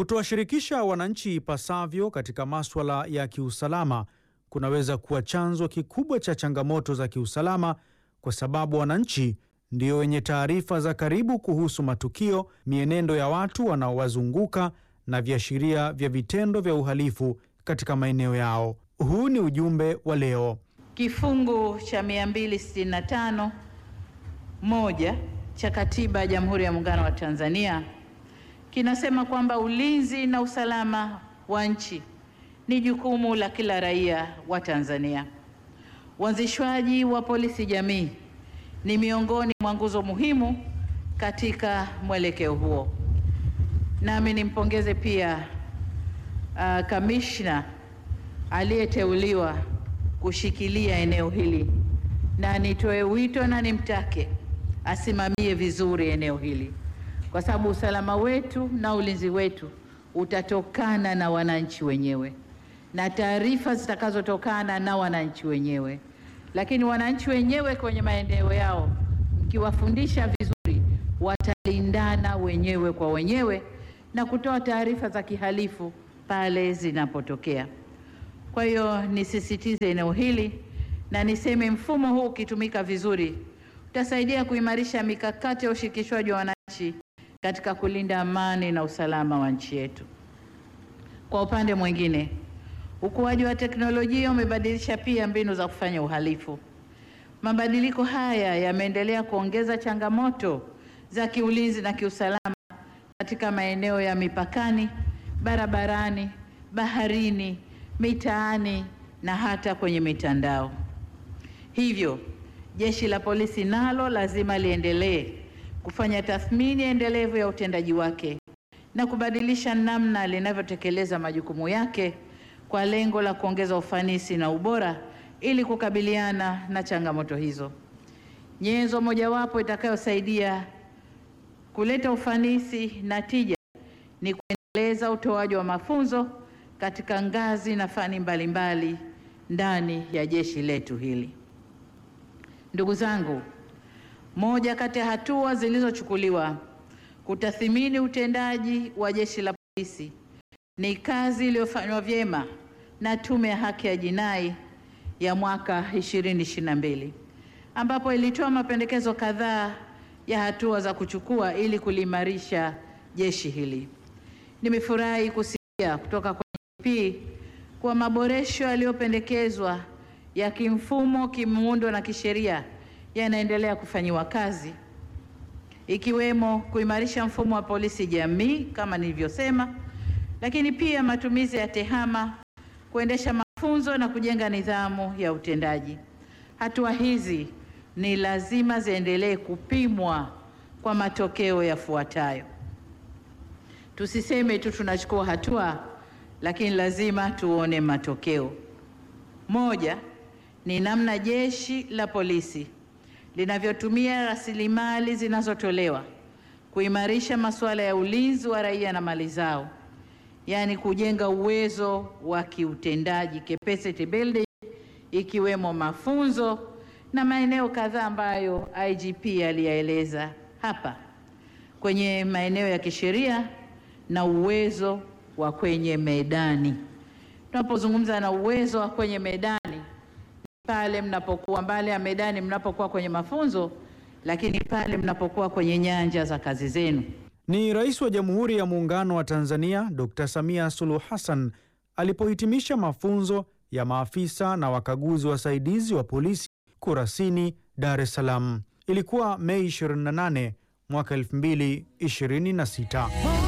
Kutowashirikisha wananchi ipasavyo katika masuala ya kiusalama kunaweza kuwa chanzo kikubwa cha changamoto za kiusalama, kwa sababu wananchi ndio wenye taarifa za karibu kuhusu matukio, mienendo ya watu wanaowazunguka na viashiria vya vitendo vya uhalifu katika maeneo yao. Huu ni ujumbe wa leo. Kifungu cha 265 moja cha Katiba ya Jamhuri ya Muungano wa Tanzania kinasema kwamba ulinzi na usalama wa nchi ni jukumu la kila raia wa Tanzania. Uanzishwaji wa polisi jamii ni miongoni mwa nguzo muhimu katika mwelekeo huo. Nami nimpongeze pia kamishna aliyeteuliwa kushikilia eneo hili, na nitoe wito na nimtake asimamie vizuri eneo hili, kwa sababu usalama wetu na ulinzi wetu utatokana na wananchi wenyewe na taarifa zitakazotokana na wananchi wenyewe. Lakini wananchi wenyewe kwenye maeneo yao, mkiwafundisha vizuri, watalindana wenyewe kwa wenyewe na kutoa taarifa za kihalifu pale zinapotokea. Kwa hiyo nisisitize eneo hili na niseme mfumo huu ukitumika vizuri utasaidia kuimarisha mikakati ya ushirikishwaji wa wananchi katika kulinda amani na usalama wa nchi yetu. Kwa upande mwingine, ukuaji wa teknolojia umebadilisha pia mbinu za kufanya uhalifu. Mabadiliko haya yameendelea kuongeza changamoto za kiulinzi na kiusalama katika maeneo ya mipakani, barabarani, baharini, mitaani na hata kwenye mitandao. Hivyo, Jeshi la Polisi nalo lazima liendelee kufanya tathmini endelevu ya utendaji wake na kubadilisha namna linavyotekeleza majukumu yake kwa lengo la kuongeza ufanisi na ubora ili kukabiliana na changamoto hizo. Nyenzo mojawapo itakayosaidia kuleta ufanisi na tija ni kuendeleza utoaji wa mafunzo katika ngazi na fani mbalimbali ndani ya jeshi letu hili. Ndugu zangu, moja kati ya hatua zilizochukuliwa kutathmini utendaji wa Jeshi la Polisi ni kazi iliyofanywa vyema na Tume ya Haki ya Jinai ya mwaka 2022, ambapo ilitoa mapendekezo kadhaa ya hatua za kuchukua ili kuliimarisha jeshi hili. Nimefurahi kusikia kutoka kwa IGP kwa maboresho yaliyopendekezwa ya kimfumo, kimuundo na kisheria yanaendelea kufanyiwa kazi, ikiwemo kuimarisha mfumo wa polisi jamii kama nilivyosema, lakini pia matumizi ya tehama, kuendesha mafunzo na kujenga nidhamu ya utendaji. Hatua hizi ni lazima ziendelee kupimwa kwa matokeo yafuatayo. Tusiseme tu tunachukua hatua, lakini lazima tuone matokeo. Moja ni namna Jeshi la Polisi linavyotumia rasilimali zinazotolewa kuimarisha masuala ya ulinzi wa raia na mali zao, yaani kujenga uwezo wa kiutendaji, capacity building, ikiwemo mafunzo na maeneo kadhaa ambayo IGP aliyaeleza hapa, kwenye maeneo ya kisheria na uwezo wa kwenye medani. Tunapozungumza na uwezo wa kwenye medani, pale mnapokuwa mbali ya medani, mnapokuwa kwenye mafunzo, lakini pale mnapokuwa kwenye nyanja za kazi zenu. Ni Rais wa Jamhuri ya Muungano wa Tanzania Dr. Samia Suluhu Hassan alipohitimisha mafunzo ya maafisa na wakaguzi wasaidizi wa polisi Kurasini, Dar es Salaam. Ilikuwa Mei 28 mwaka 2026.